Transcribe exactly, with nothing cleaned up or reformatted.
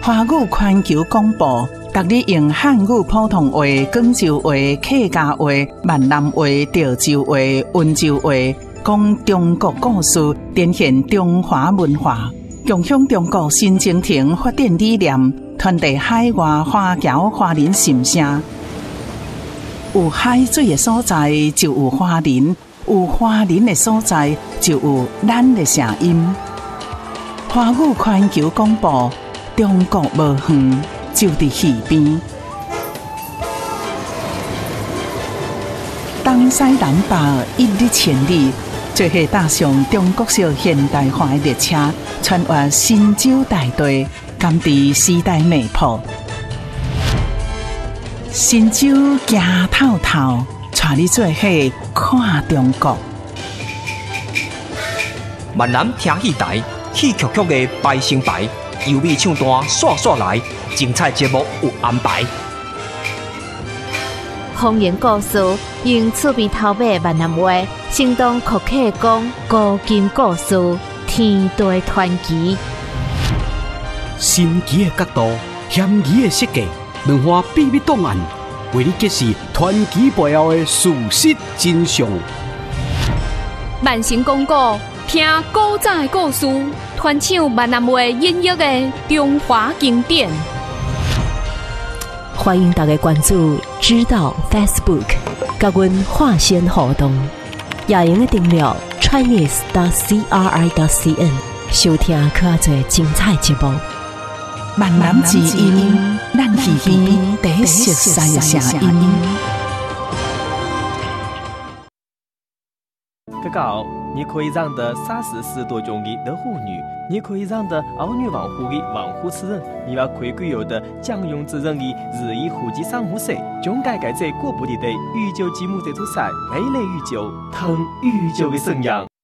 华语环球广播，逐日用汉语普通话、广州话、客家话、闽南话、潮州话、温州话，讲中国故事，展现中华文化，共享中国新征程发展理念，传递海外华侨华人心声。有海水的所在，就有华人；有华人的所在，就有咱的声音。华语环球广播，中国无远，就伫耳边。东西南北一日千里，做伙踏上中国式现代化的列车，穿越神州大地，甘知时代脉搏。神州行透透，带你做伙看中国。 闽南听戏台，戏曲曲的排成排，优美唱段刷刷来，精彩节目有安排。 方言故事用厝边头尾闽南话，生动可客讲古今故事，天地传奇。 神奇的角度，险疑的设计，两岸秘密档案，为你揭示传奇背后的事实真相。 万成广告，听古早的故事，传唱闽南话音乐的中华经典。 欢迎大家关注知道 Facebook， 甲阮化身互动，也用的订阅 Chinese dot C R I dot C N， 收听较侪精彩节目。 闽南之音，咱耳边第一熟悉的声音。 哥哥，你可以让的三十四多种的老虎女，你可以让的儿女王虎的王虎之人，你要可以具有的江庸之人的日益虎吉上湖水，总该改在过不里的御酒节目这座赛，美丽御酒，腾御酒的生养。